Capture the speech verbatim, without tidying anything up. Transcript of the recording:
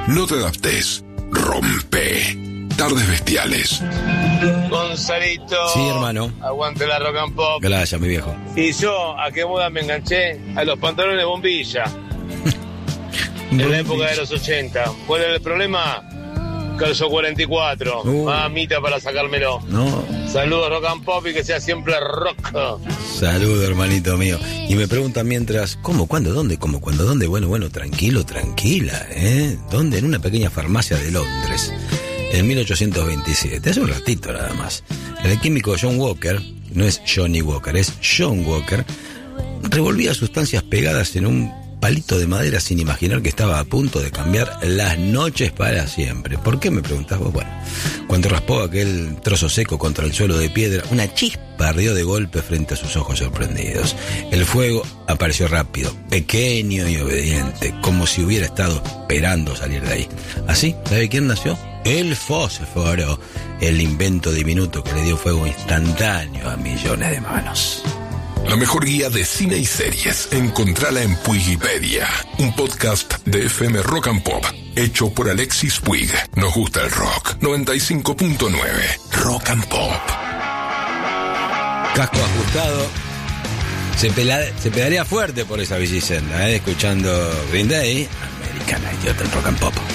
No te adaptes. Rompe. Tardes Bestiales. Gonzalito. Sí, hermano. Aguante la rock and pop. Gracias, mi viejo. Y yo, ¿a qué moda me enganché? A los pantalones bombilla. En la época de los ochenta. ¿Cuál era el problema? Calzo cuarenta y cuatro. Uh. Mamita para sacármelo. No. Saludos rock and pop y que sea siempre rock. Saludos, hermanito mío. Y me preguntan mientras, ¿cómo, cuándo, dónde, cómo, cuándo, dónde? Bueno, bueno, tranquilo, tranquila, ¿eh? ¿Dónde? En una pequeña farmacia de Londres. En mil ochocientos veintisiete, hace un ratito nada más. El químico John Walker, no es Johnny Walker, es John Walker, revolvía sustancias pegadas en un palito de madera sin imaginar que estaba a punto de cambiar las noches para siempre. ¿Por qué, me preguntás vos? Bueno, cuando raspó aquel trozo seco contra el suelo de piedra, una chispa ardió de golpe frente a sus ojos sorprendidos. El fuego apareció rápido, pequeño y obediente, como si hubiera estado esperando salir de ahí. Así, ¿sabe quién nació? El fósforo, el invento diminuto que le dio fuego instantáneo a millones de manos. La mejor guía de cine y series, encontrala en Puigipedia, un podcast de F M Rock and Pop, hecho por Alexis Puig. Nos gusta el rock. noventa y cinco punto nueve Rock and Pop. Casco ajustado. Se, pela, se pedalea fuerte por esa bicicenda, ¿eh? Escuchando Green Day, American Idiot en Rock and Pop.